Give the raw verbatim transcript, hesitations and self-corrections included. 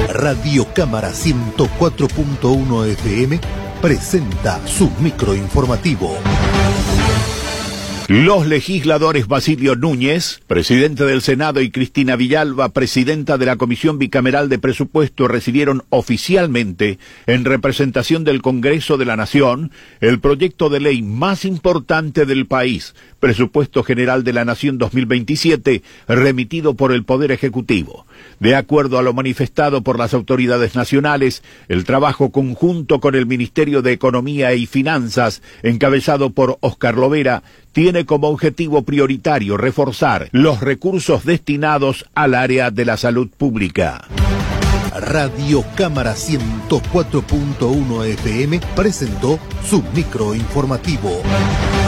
Radio Cámara ciento cuatro punto uno F M presenta su microinformativo. Los legisladores Basilio Núñez, presidente del Senado, y Cristina Villalba, presidenta de la Comisión Bicameral de Presupuesto, recibieron oficialmente, en representación del Congreso de la Nación, el proyecto de ley más importante del país, Presupuesto General de la Nación dos mil veintisiete, remitido por el Poder Ejecutivo. De acuerdo a lo manifestado por las autoridades nacionales, el trabajo conjunto con el Ministerio de Economía y Finanzas, encabezado por Óscar Lovera, tiene como objetivo prioritario reforzar los recursos destinados al área de la salud pública. Radio Cámara ciento cuatro punto uno F M presentó su microinformativo.